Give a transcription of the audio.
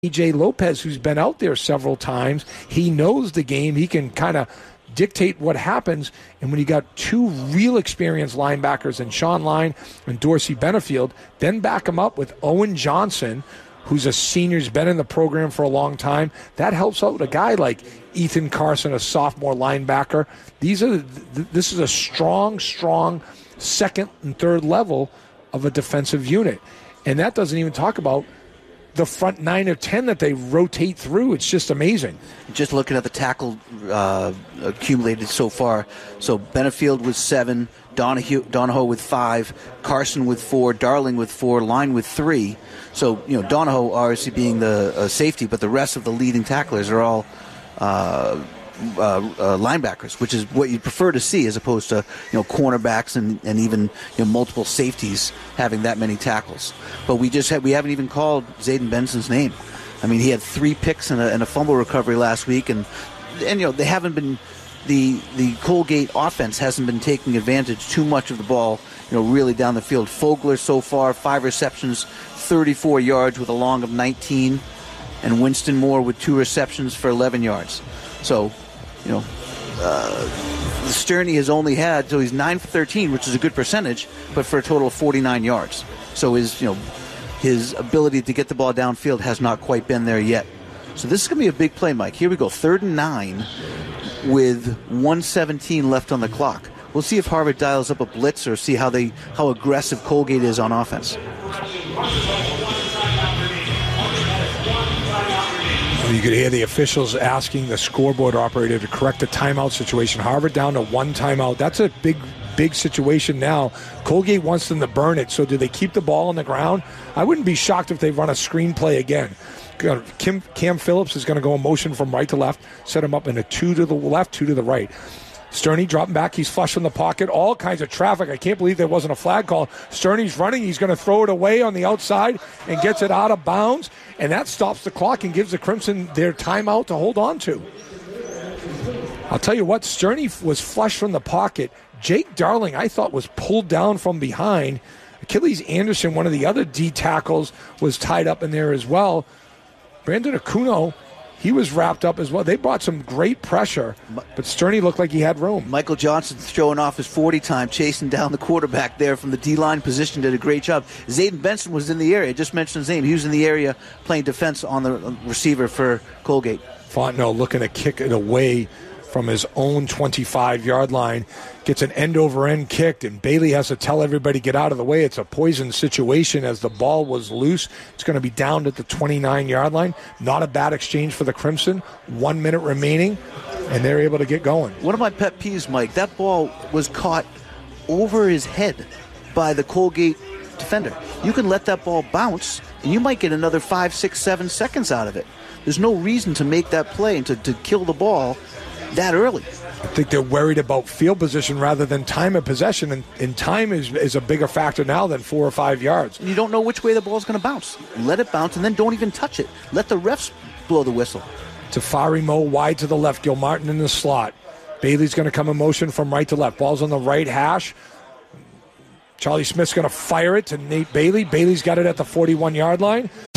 EJ Lopez, who's been out there several times. He knows the game. He can kind of dictate what happens. And when you got two real experienced linebackers in Sean Line and Dorsey Benefield, then back him up with Owen Johnson, who's a senior, who's been in the program for a long time, that helps out with a guy like Ethan Carson, a sophomore linebacker. This is a strong second and third level of a defensive unit. And that doesn't even talk about the front 9 or 10 that they rotate through. It's just amazing. Just looking at the tackle accumulated so far. So Benefield with 7, Donahoe with 5, Carson with 4, Darling with 4, Line with 3. So, Donahoe obviously being the safety, but the rest of the leading tacklers are all linebackers, which is what you'd prefer to see as opposed to cornerbacks and even multiple safeties having that many tackles. But we haven't even called Zayden Benson's name. I mean, he had 3 picks and a fumble recovery last week, and they haven't been the Colgate offense hasn't been taking advantage too much of the ball really down the field. Fogler so far 5 receptions, 34 yards with a long of 19, and Winston Moore with 2 receptions for 11 yards. So Sterney has only had, so he's 9 for 13, which is a good percentage, but for a total of 49 yards. So his ability to get the ball downfield has not quite been there yet. So this is going to be a big play, Mike. Here we go, 3rd and 9 with 1:17 left on the clock. We'll see if Harvard dials up a blitz or see how aggressive Colgate is on offense. You could hear the officials asking the scoreboard operator to correct the timeout situation. Harvard down to 1 timeout. That's a big situation now. Colgate wants them to burn it. So do they keep the ball on the ground? I wouldn't be shocked if they run a screen play again. Cam Phillips is going to go in motion from right to left, set him up in a 2 to the left, 2 to the right. Sterney dropping back. He's flush in the pocket. All kinds of traffic. I can't believe there wasn't a flag call. Sterney's running. He's going to throw it away on the outside and gets it out of bounds. And that stops the clock and gives the Crimson their timeout to hold on to. I'll tell you what, Sterney was flush from the pocket. Jake Darling, I thought, was pulled down from behind. Achilles Anderson, one of the other D tackles, was tied up in there as well. Brandon Akuno, he was wrapped up as well. They brought some great pressure, but Sterney looked like he had room. Michael Johnson showing off his 40 time, chasing down the quarterback there from the D-line position, did a great job. Zayden Benson was in the area. I just mentioned his name. He was in the area playing defense on the receiver for Colgate. Fontenot looking to kick it away from his own 25-yard line. Gets an end-over-end kicked, and Bailey has to tell everybody get out of the way. It's a poison situation as the ball was loose. It's going to be down at the 29-yard line. Not a bad exchange for the Crimson. 1 minute remaining, and they're able to get going. One of my pet peeves, Mike, that ball was caught over his head by the Colgate defender. You can let that ball bounce, and you might get another 5, 6, 7 seconds out of it. There's no reason to make that play and to kill the ball that early. I think they're worried about field position rather than time of possession, and time is a bigger factor now than 4 or 5 yards. And you don't know which way the ball's going to bounce. Let it bounce, and then don't even touch it. Let the refs blow the whistle. Tafari Moe wide to the left, Gilmartin in the slot. Bailey's going to come in motion from right to left. Ball's on the right hash. Charlie Smith's going to fire it to Nate Bailey. Bailey's got it at the 41-yard line.